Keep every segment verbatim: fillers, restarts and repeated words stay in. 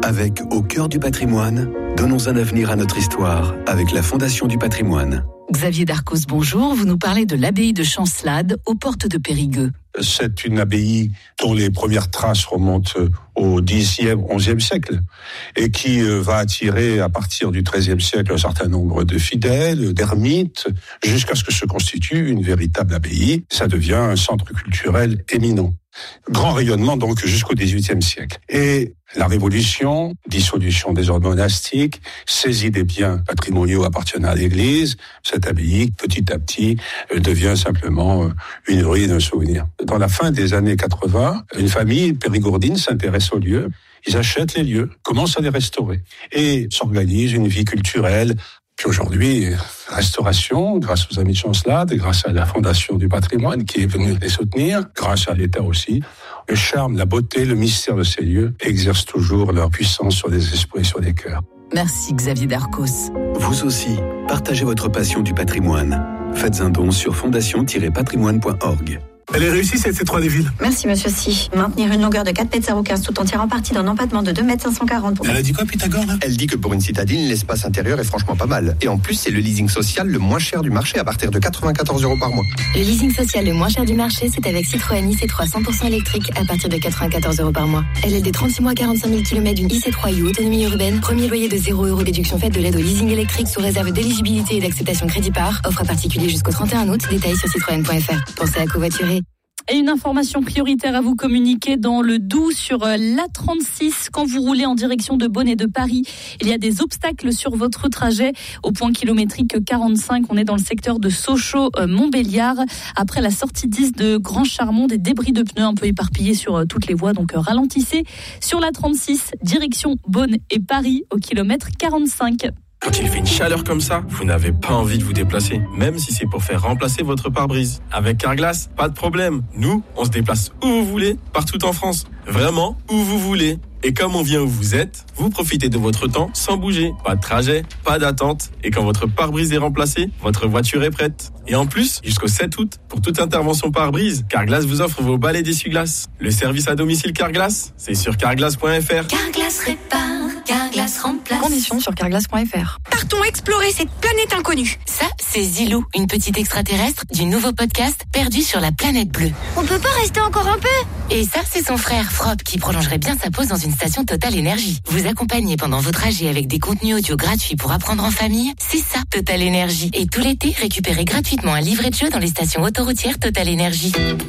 Avec Au cœur du patrimoine, donnons un avenir à notre histoire avec la Fondation du patrimoine. Xavier Darcos, bonjour. Vous nous parlez de l'abbaye de Chancelade, aux portes de Périgueux. C'est une abbaye dont les premières traces remontent au dixième, onzième siècle et qui va attirer à partir du treizième siècle un certain nombre de fidèles, d'ermites, jusqu'à ce que se constitue une véritable abbaye. Ça devient un centre culturel éminent. Grand rayonnement donc jusqu'au dix-huitième siècle. Et la Révolution, dissolution des ordres monastiques, saisie des biens patrimoniaux appartenant à l'Église, cette abbaye, petit à petit, devient simplement une ruine, un souvenir. Dans la fin des années quatre-vingts, une famille périgourdine s'intéresse aux lieux. Ils achètent les lieux, commencent à les restaurer et s'organise une vie culturelle. Puis aujourd'hui, restauration, grâce aux Amis de Chancelade, grâce à la Fondation du patrimoine qui est venue les soutenir, grâce à l'État aussi. Le charme, la beauté, le mystère de ces lieux exercent toujours leur puissance sur des esprits, sur des cœurs. Merci Xavier Darcos. Vous aussi, partagez votre passion du patrimoine. Faites un don sur fondation tiret patrimoine point org. Elle est réussie cette C trois des villes. Merci monsieur Si. Maintenir une longueur de quatre mètres zéro quinze tout en tirant parti d'un empattement de deux mètres cinq cent quarante. Pour... Elle a dit quoi Pythagore là ? Elle dit que pour une citadine, l'espace intérieur est franchement pas mal. Et en plus, c'est le leasing social le moins cher du marché à partir de quatre-vingt-quatorze euros par mois. Le leasing social le moins cher du marché, c'est avec Citroën I C trois cent pour cent électrique à partir de quatre-vingt-quatorze euros par mois. L L D trente-six mois, quarante-cinq mille kilomètres d'une I C trois U autonomie urbaine. Premier loyer de zéro euros, déduction faite de l'aide au leasing électrique sous réserve d'éligibilité et d'acceptation crédit par. Offre à particulier jusqu'au trente et un août. Détails sur citroën point f r. Pensez à covoiturer. Et une information prioritaire à vous communiquer dans le Doubs sur l'A trente-six. Quand vous roulez en direction de Beaune et de Paris, il y a des obstacles sur votre trajet. Au point kilométrique quarante-cinq, on est dans le secteur de Sochaux-Montbéliard. Après la sortie dix de Grand Charmont, des débris de pneus un peu éparpillés sur toutes les voies. Donc ralentissez sur l'A trente-six, direction Beaune et Paris au kilomètre quarante-cinq. Quand il fait une chaleur comme ça, vous n'avez pas envie de vous déplacer, même si c'est pour faire remplacer votre pare-brise. Avec Carglass, pas de problème. Nous, on se déplace où vous voulez, partout en France. Vraiment, où vous voulez. Et comme on vient où vous êtes, vous profitez de votre temps sans bouger. Pas de trajet, pas d'attente. Et quand votre pare-brise est remplacé, votre voiture est prête. Et en plus, jusqu'au sept août, pour toute intervention pare-brise, Carglass vous offre vos balais d'essuie-glace. Le service à domicile Carglass, c'est sur carglass point f r. Carglass répare, Carglass remplace. Conditions sur carglass point f r. Partons explorer cette planète inconnue. Ça, c'est Zilou, une petite extraterrestre du nouveau podcast Perdu sur la planète bleue. On peut pas rester encore un peu ? Et ça, c'est son frère Frop qui prolongerait bien sa pause dans une station Total Énergie. Vous accompagnez pendant vos trajets avec des contenus audio gratuits pour apprendre en famille, c'est ça, Total Énergie. Et tout l'été, récupérez gratuitement un livret de jeu dans les stations autoroutières Total Énergie.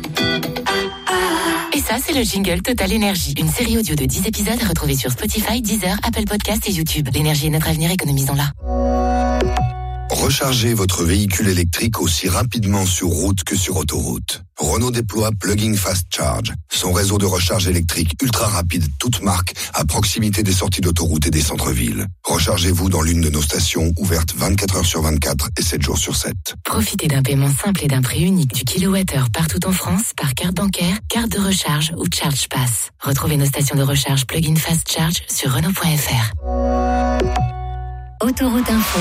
Et ça, c'est le jingle Total Énergie. Une série audio de dix épisodes à retrouver sur Spotify, Deezer, Apple Podcasts et YouTube. L'énergie est notre avenir, économisons-la. Rechargez votre véhicule électrique aussi rapidement sur route que sur autoroute. Renault déploie Plug-in Fast Charge, son réseau de recharge électrique ultra rapide, toute marque, à proximité des sorties d'autoroute et des centres-villes. Rechargez-vous dans l'une de nos stations, ouvertes vingt-quatre heures sur vingt-quatre et sept jours sur sept. Profitez d'un paiement simple et d'un prix unique du kilowattheure partout en France par carte bancaire, carte de recharge ou Charge Pass. Retrouvez nos stations de recharge Plug-in Fast Charge sur Renault point f r. Autoroute Info.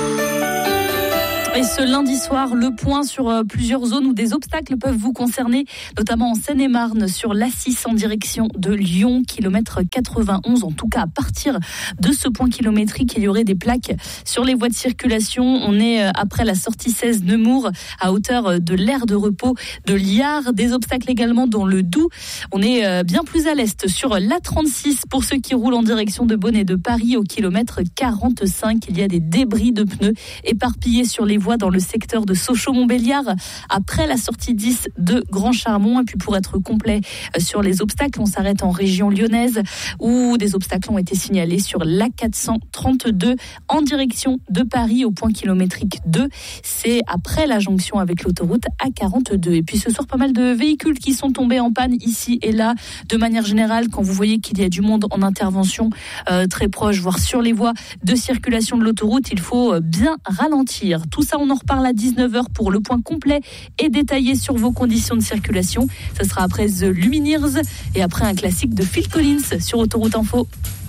Et ce lundi soir, le point sur plusieurs zones où des obstacles peuvent vous concerner, notamment en Seine-et-Marne, sur l'A six en direction de Lyon, kilomètre quatre-vingt-onze. En tout cas, à partir de ce point kilométrique, il y aurait des plaques sur les voies de circulation. On est après la sortie seize Nemours, à hauteur de l'aire de repos de Liard. Des obstacles également dans le Doubs. On est bien plus à l'est sur l'A trente-six pour ceux qui roulent en direction de Beaune et de Paris, au kilomètre quarante-cinq. Il y a des débris de pneus éparpillés sur les voies dans le secteur de Sochaux-Montbéliard après la sortie dix de Grand Charmont. Et puis pour être complet sur les obstacles, on s'arrête en région lyonnaise où des obstacles ont été signalés sur l'A quatre cent trente-deux en direction de Paris au point kilométrique deux. C'est après la jonction avec l'autoroute A quarante-deux. Et puis ce soir, pas mal de véhicules qui sont tombés en panne ici et là. De manière générale, quand vous voyez qu'il y a du monde en intervention euh, très proche, voire sur les voies de circulation de l'autoroute, il faut bien ralentir. Tout ça, on en reparle à dix-neuf heures pour le point complet et détaillé sur vos conditions de circulation. Ce sera après The Lumineers et après un classique de Phil Collins sur Autoroute Info.